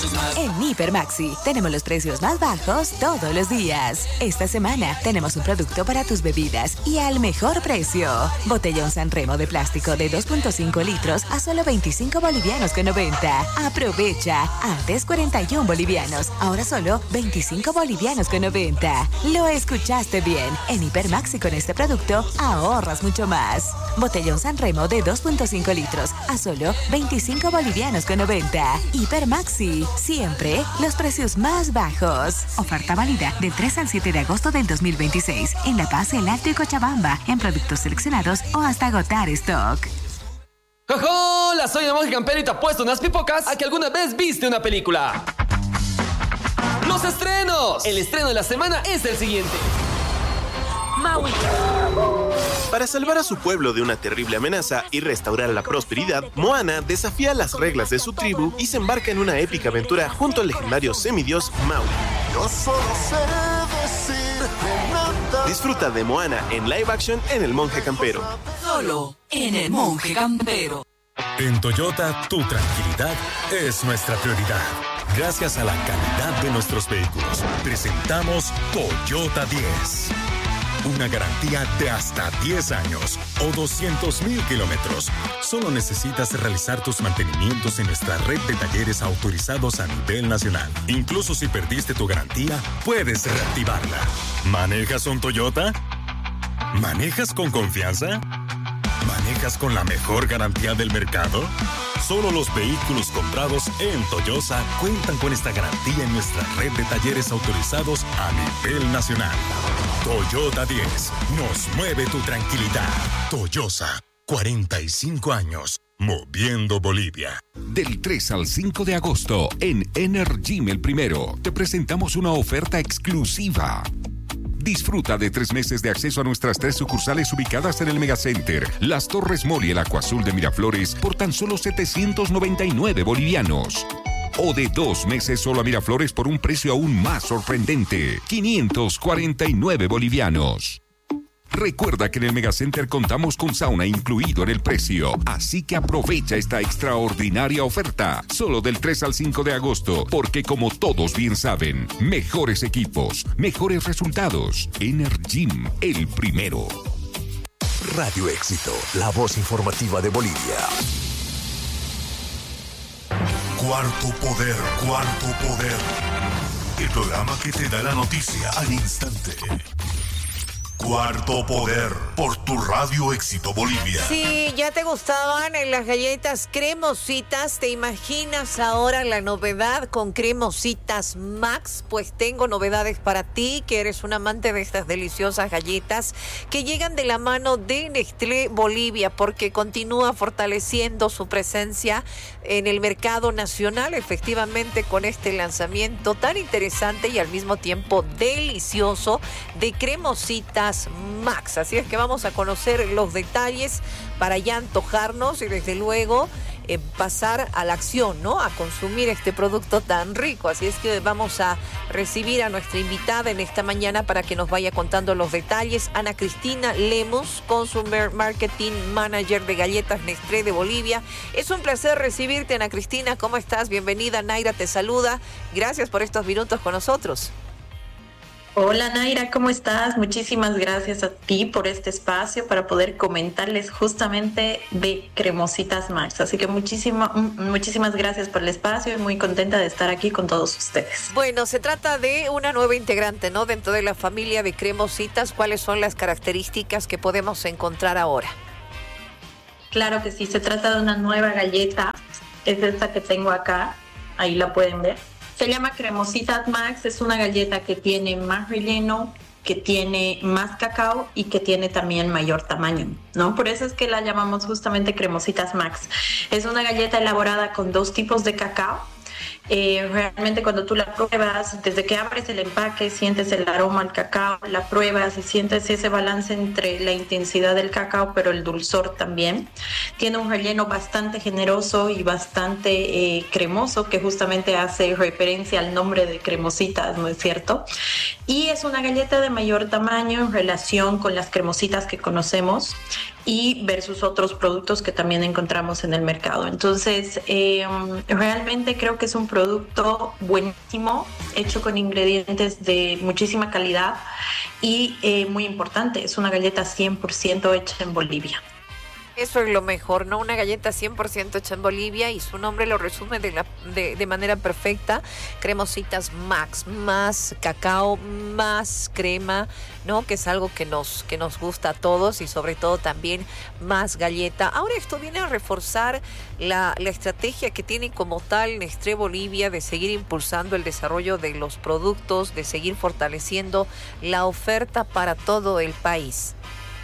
En Hiper Maxi tenemos los precios más bajos todos los días. Esta semana tenemos un producto para tus bebidas y al mejor precio. Botellón Sanremo de plástico de 2.5 litros a solo 25 bolivianos con 90. Aprovecha. Antes 41 bolivianos, ahora solo 25 bolivianos con 90. Lo escuchaste bien. En Hiper Maxi con este producto ahorras mucho más. Botellón Sanremo de 2.5 litros a solo 25 bolivianos con 90. Hiper Maxi, siempre los precios más bajos. Oferta válida del 3 al 7 de agosto del 2026 en La Paz, El Alto y Cochabamba, en productos seleccionados o hasta agotar stock. ¡Hola! Soy el Monje Campero y te apuesto unas pipocas a que alguna vez viste una película. ¡Los estrenos! El estreno de la semana es el siguiente. Maui. Para salvar a su pueblo de una terrible amenaza y restaurar la prosperidad, Moana desafía las reglas de su tribu y se embarca en una épica aventura junto al legendario semidios Maui. Yo solo sé decir que nada. Disfruta de Moana en live action en El Monje Campero. Solo en El Monje Campero. En Toyota, tu tranquilidad es nuestra prioridad. Gracias a la calidad de nuestros vehículos, presentamos Toyota 10. Una garantía de hasta 10 años o 200,000 kilómetros. Solo necesitas realizar tus mantenimientos en nuestra red de talleres autorizados a nivel nacional. Incluso si perdiste tu garantía, puedes reactivarla. ¿Manejas un Toyota? ¿Manejas con confianza? ¿Manejas con la mejor garantía del mercado? Solo los vehículos comprados en Toyosa cuentan con esta garantía en nuestra red de talleres autorizados a nivel nacional. Toyota 10. Nos mueve tu tranquilidad. Toyosa. 45 años. Moviendo Bolivia. Del 3 al 5 de agosto, en Energym El Primero, te presentamos una oferta exclusiva. Disfruta de 3 meses de acceso a nuestras 3 sucursales ubicadas en el Megacenter, Las Torres Mall y el Aqua Azul de Miraflores por tan solo 799 bolivianos. O de 2 meses solo a Miraflores por un precio aún más sorprendente, 549 bolivianos. Recuerda que en el Megacenter contamos con sauna incluido en el precio, así que aprovecha esta extraordinaria oferta, solo del 3 al 5 de agosto, porque como todos bien saben, mejores equipos, mejores resultados. Energym, El Primero. Radio Éxito, la voz informativa de Bolivia. Cuarto Poder, Cuarto Poder. El programa que te da la noticia al instante. Cuarto Poder, por tu Radio Éxito Bolivia. Si ya te gustaban las galletas cremositas, ¿te imaginas ahora la novedad con Cremositas Max? Pues tengo novedades para ti, que eres un amante de estas deliciosas galletas que llegan de la mano de Nestlé Bolivia, porque continúa fortaleciendo su presencia en el mercado nacional, efectivamente, con este lanzamiento tan interesante y al mismo tiempo delicioso de Cremositas Max. Así es que vamos a conocer los detalles para ya antojarnos y desde luego pasar a la acción, ¿no? A consumir este producto tan rico. Así es que vamos a recibir a nuestra invitada en esta mañana para que nos vaya contando los detalles. Ana Cristina Lemus, Consumer Marketing Manager de Galletas Nestlé de Bolivia. Es un placer recibirte, Ana Cristina. ¿Cómo estás? Bienvenida. Naira te saluda. Gracias por estos minutos con nosotros. Hola Naira, ¿cómo estás? Muchísimas gracias a ti por este espacio para poder comentarles justamente de Cremositas Max. Así que muchísimas gracias por el espacio y muy contenta de estar aquí con todos ustedes. Bueno, se trata de una nueva integrante, ¿no? Dentro de la familia de Cremositas, ¿cuáles son las características que podemos encontrar ahora? Claro que sí, se trata de una nueva galleta. Es esta que tengo acá, ahí la pueden ver. Se llama Cremositas Max, es una galleta que tiene más relleno, que tiene más cacao y que tiene también mayor tamaño, ¿no? Por eso es que la llamamos justamente Cremositas Max. Es una galleta elaborada con 2 tipos de cacao. Realmente cuando tú la pruebas, desde que abres el empaque sientes el aroma al cacao, la pruebas y sientes ese balance entre la intensidad del cacao pero el dulzor también. Tiene un relleno bastante generoso y bastante cremoso, que justamente hace referencia al nombre de Cremositas, ¿no es cierto? Y es una galleta de mayor tamaño en relación con las cremositas que conocemos. y versus otros productos que también encontramos en el mercado. Entonces, realmente creo que es un producto buenísimo, hecho con ingredientes de muchísima calidad y muy importante, es una galleta 100% hecha en Bolivia. Eso es lo mejor, ¿no? Una galleta 100% hecha en Bolivia y su nombre lo resume de manera perfecta. Cremositas Max, más cacao, más crema, ¿no? Que es algo que nos gusta a todos y sobre todo también más galleta. Ahora esto viene a reforzar la estrategia que tiene como tal Nestlé Bolivia de seguir impulsando el desarrollo de los productos, de seguir fortaleciendo la oferta para todo el país.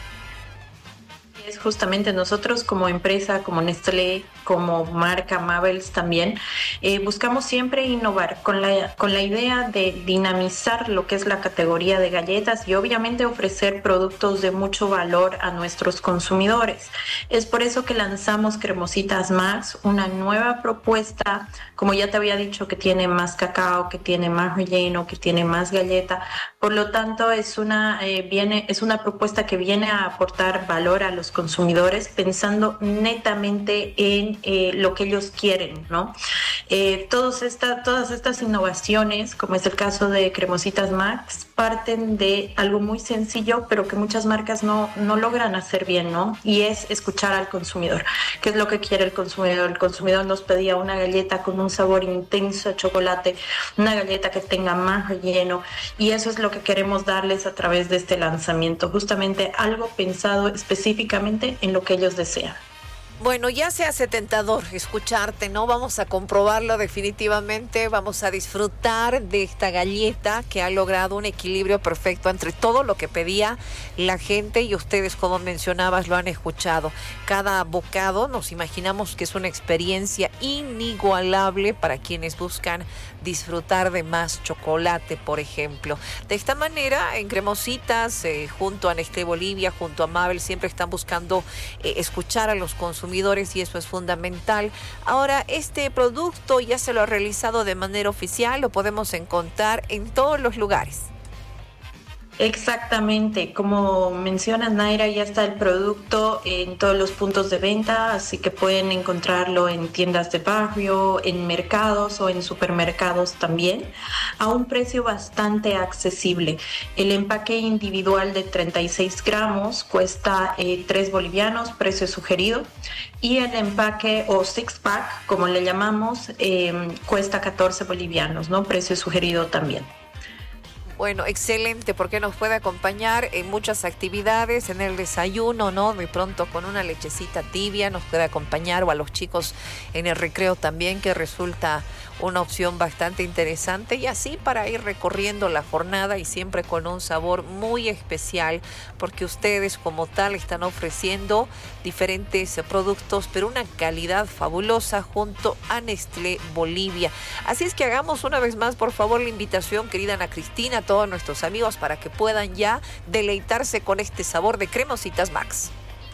Es justamente nosotros como empresa, como Nestlé, como marca Mabels también, buscamos siempre innovar con la idea de dinamizar lo que es la categoría de galletas y obviamente ofrecer productos de mucho valor a nuestros consumidores. Es por eso que lanzamos Cremositas Max, una nueva propuesta, como ya te había dicho, que tiene más cacao, que tiene más relleno, que tiene más galleta. Por lo tanto, es una propuesta que viene a aportar valor a los consumidores pensando netamente en lo que ellos quieren, ¿no? Todas estas innovaciones, como es el caso de Cremositas Max, parten de algo muy sencillo, pero que muchas marcas no logran hacer bien, ¿no? Y es escuchar al consumidor. ¿Qué es lo que quiere el consumidor? El consumidor nos pedía una galleta con un sabor intenso a chocolate, una galleta que tenga más relleno, y eso es lo que queremos darles a través de este lanzamiento, justamente algo pensado específicamente en lo que ellos desean. Bueno, ya se hace tentador escucharte, ¿no? Vamos a comprobarlo definitivamente, vamos a disfrutar de esta galleta que ha logrado un equilibrio perfecto entre todo lo que pedía la gente y ustedes, como mencionabas, lo han escuchado. Cada bocado nos imaginamos que es una experiencia inigualable para quienes buscan disfrutar de más chocolate, por ejemplo. De esta manera, en Cremositas, junto a Nestlé Bolivia, junto a Mabel, siempre están buscando escuchar a los consumidores y eso es fundamental. Ahora, este producto ya se lo ha realizado de manera oficial, lo podemos encontrar en todos los lugares. Exactamente, como mencionas, Naira, ya está el producto en todos los puntos de venta, así que pueden encontrarlo en tiendas de barrio, en mercados o en supermercados también, a un precio bastante accesible. El empaque individual de 36 gramos cuesta 3 bolivianos, precio sugerido, y el empaque o six pack, como le llamamos, cuesta 14 bolivianos, ¿no? Precio sugerido también. Bueno, excelente, porque nos puede acompañar en muchas actividades, en el desayuno, ¿no? De pronto con una lechecita tibia nos puede acompañar, o a los chicos en el recreo también, que resulta una opción bastante interesante, y así para ir recorriendo la jornada y siempre con un sabor muy especial, porque ustedes como tal están ofreciendo diferentes productos, pero una calidad fabulosa junto a Nestlé Bolivia. Así es que hagamos una vez más, por favor, la invitación, querida Ana Cristina, a todos nuestros amigos para que puedan ya deleitarse con este sabor de Cremositas Max.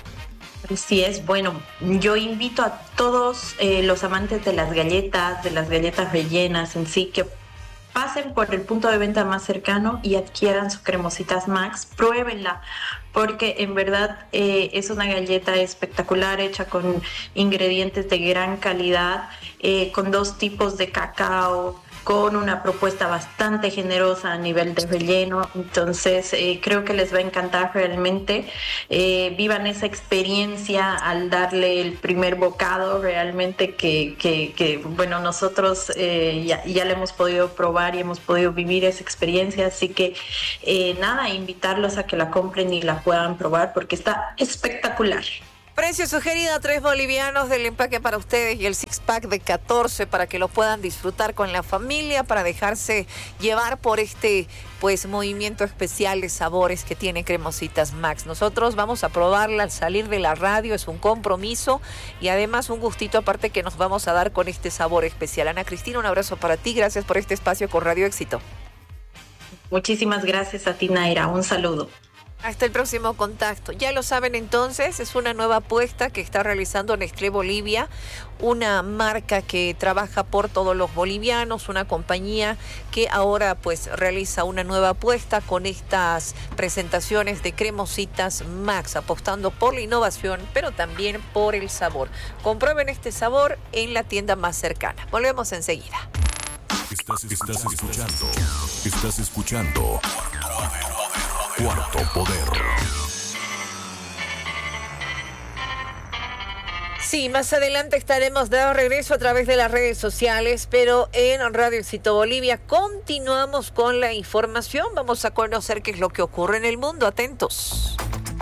Así es, bueno, yo invito a todos los amantes de las galletas rellenas en sí, que pasen por el punto de venta más cercano y adquieran su Cremositas Max, pruébenla, porque en verdad es una galleta espectacular, hecha con ingredientes de gran calidad, con 2 tipos de cacao, con una propuesta bastante generosa a nivel de relleno. Entonces creo que les va a encantar realmente. Vivan esa experiencia al darle el primer bocado, realmente que bueno, nosotros ya le hemos podido probar y hemos podido vivir esa experiencia, así que nada, invitarlos a que la compren y la puedan probar porque está espectacular. Precio sugerido, 3 bolivianos del empaque para ustedes y el six pack de 14 para que lo puedan disfrutar con la familia, para dejarse llevar por este movimiento especial de sabores que tiene Cremositas Max. Nosotros vamos a probarla al salir de la radio, es un compromiso y además un gustito aparte que nos vamos a dar con este sabor especial. Ana Cristina, un abrazo para ti, gracias por este espacio con Radio Éxito. Muchísimas gracias a ti, Naira, un saludo. Hasta el próximo contacto. Ya lo saben entonces, es una nueva apuesta que está realizando Nestlé Bolivia, una marca que trabaja por todos los bolivianos, una compañía que ahora pues realiza una nueva apuesta con estas presentaciones de Cremositas Max, apostando por la innovación, pero también por el sabor. Comprueben este sabor en la tienda más cercana. Volvemos enseguida. Estás escuchando Cuarto Poder. Sí, más adelante estaremos de regreso a través de las redes sociales, pero en Radio Éxito Bolivia continuamos con la información. Vamos a conocer qué es lo que ocurre en el mundo. Atentos.